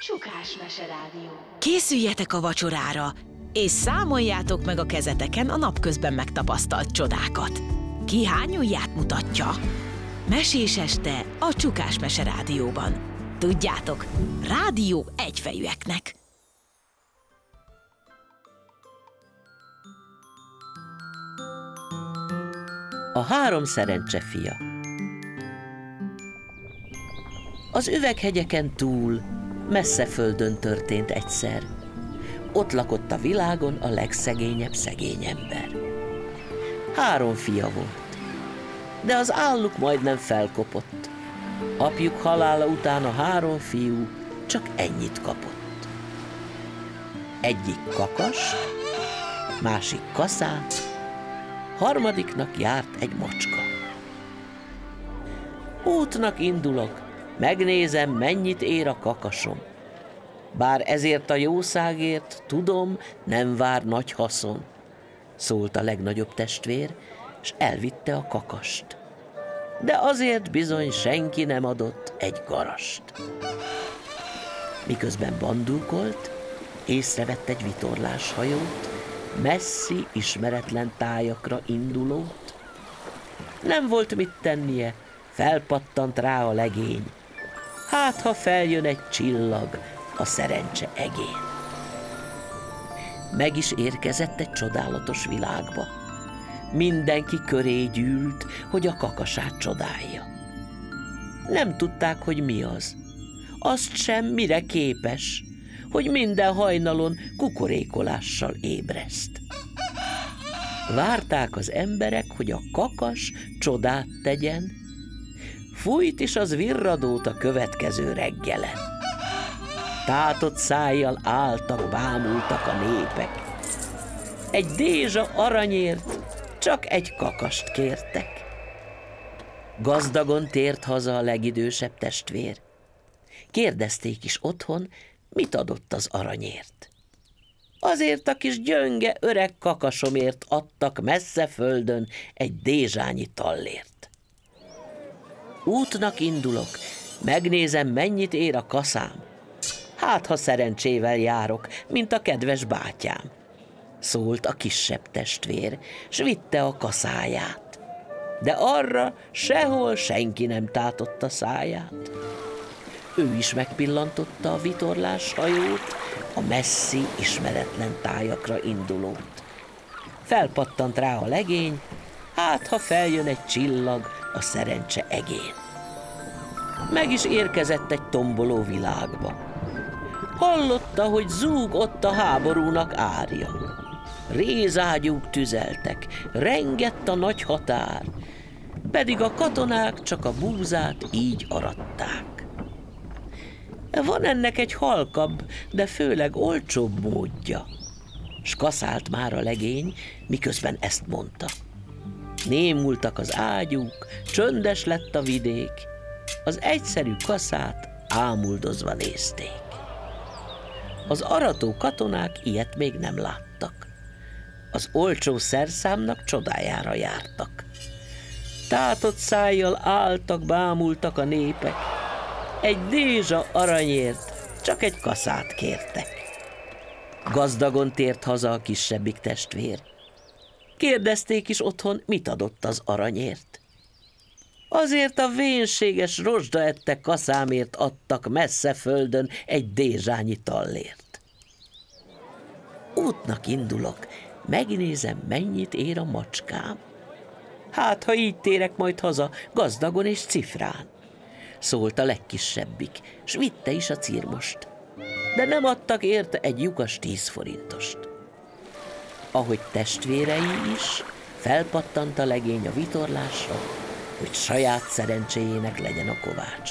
Csukás Mese Rádió. Készüljetek a vacsorára, és számoljátok meg a kezeteken a napközben megtapasztalt csodákat. Ki hány ujját mutatja? Mesés este a Csukás Mese Rádióban. Tudjátok, rádió egyfejűeknek. A 3 szerencse fia. Az üveghegyeken túl, messze földön történt egyszer. Ott lakott a világon a legszegényebb szegény ember. 3 fia volt, de az álluk majdnem felkopott. Apjuk halála után a 3 fiú csak ennyit kapott. Egyik kakas, másik kaszát, harmadiknak járt egy macska. Útnak indulok, megnézem, mennyit ér a kakasom. Bár ezért a jószágért, tudom, nem vár nagy haszon, szólt a legnagyobb testvér, s elvitte a kakast. De azért bizony senki nem adott egy garast. Miközben bandulkolt, észrevett egy vitorláshajót, messzi, ismeretlen tájakra indulót. Nem volt mit tennie, felpattant rá a legény. Hát, ha feljön egy csillag a szerencse egén. Meg is érkezett egy csodálatos világba. Mindenki köré gyűlt, hogy a kakasát csodálja. Nem tudták, hogy mi az. Azt sem, mire képes, hogy minden hajnalon kukorékolással ébreszt. Várták az emberek, hogy a kakas csodát tegyen, fújt is az virradót a következő reggelen. Tátott szájjal álltak, bámultak a népek. Egy dézsa aranyért csak egy kakast kértek. Gazdagon tért haza a legidősebb testvér. Kérdezték is otthon, mit adott az aranyért. Azért a kis gyönge öreg kakasomért adtak messze földön egy dézsányi tallért. Útnak indulok, megnézem, mennyit ér a kaszám. Hát, ha szerencsével járok, mint a kedves bátyám, szólt a kisebb testvér, s vitte a kaszáját. De arra sehol senki nem tátotta száját. Ő is megpillantotta a vitorláshajót, a messzi, ismeretlen tájakra indulót. Felpattant rá a legény, hát ha feljön egy csillag a szerencse egén. Meg is érkezett egy tomboló világba. Hallotta, hogy zúg ott a háborúnak árja. Rézágyúk tüzeltek, rengett a nagy határ, pedig a katonák csak a búzát így aratták. Van ennek egy halkabb, de főleg olcsóbb módja, s kaszált már a legény, miközben ezt mondta. Némultak az ágyúk, csöndes lett a vidék, az egyszerű kaszát ámuldozva nézték. Az arató katonák ilyet még nem láttak. Az olcsó szerszámnak csodájára jártak. Tátott szájjal álltak, bámultak a népek. Egy dézsa aranyért csak egy kaszát kértek. Gazdagon tért haza a kisebbik testvér. Kérdezték is otthon, mit adott az aranyért. Azért a vénséges rozsdaette kaszámért adtak messze földön egy dézsányi tallért. Útnak indulok, megnézem, mennyit ér a macskám. Hát, ha így térek majd haza, gazdagon és cifrán, szólt a legkisebbik, s vitte is a cirmost. De nem adtak érte egy lyukas 10 forintost. Ahogy testvérei is, felpattant a legény a vitorlásra, hogy saját szerencséjének legyen a kovácsa.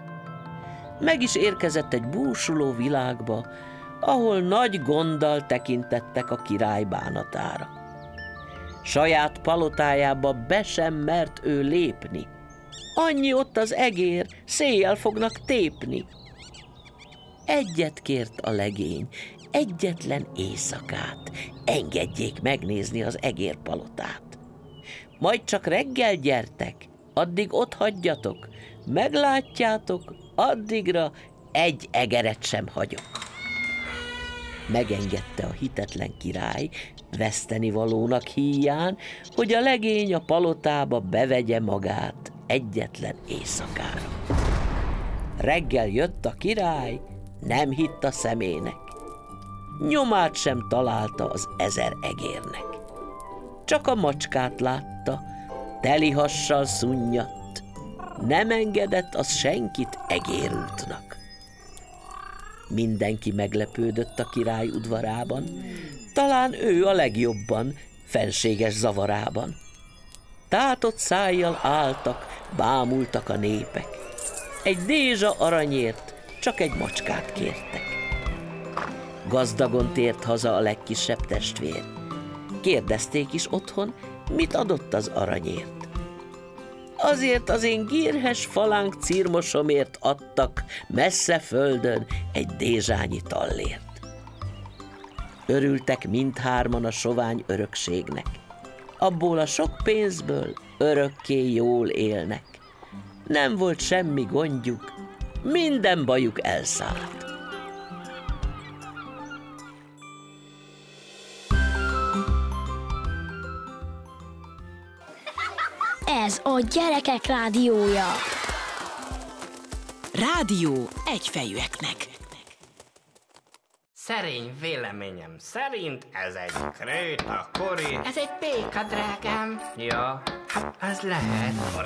Meg is érkezett egy búsuló világba, ahol nagy gonddal tekintettek a király bánatára. Saját palotájába be sem mert ő lépni. Annyi ott az egér, széjjel fognak tépni. Egyet kért a legény, egyetlen éjszakát, engedjék megnézni az egérpalotát. Majd csak reggel gyertek, addig ott hagyjatok, meglátjátok, addigra egy egeret sem hagyok. Megengedte a hitetlen király vesztenivalónak híján, hogy a legény a palotába bevegye magát egyetlen éjszakára. Reggel jött a király, nem hitt a szemének. Nyomát sem találta az 1000 egérnek. Csak a macskát látta, teli hassal szunnyadt, nem engedett az senkit egérútnak. Mindenki meglepődött a király udvarában, talán ő a legjobban, fenséges zavarában. Tátott szájjal álltak, bámultak a népek. Egy dézsa aranyért csak egy macskát kértek. Gazdagon tért haza a legkisebb testvér. Kérdezték is otthon, mit adott az aranyért. Azért az én gírhes falánk cirmosomért adtak messze földön egy dézsányi tallért. Örültek mindhárman a sovány örökségnek. Abból a sok pénzből örökké jól élnek. Nem volt semmi gondjuk, minden bajuk elszállt. Ez a Gyerekek Rádiója. Rádió egyfejűeknek. Szerény véleményem szerint ez egy kréta kori. Ez egy péka, drágám. Ja, hát ez lehet.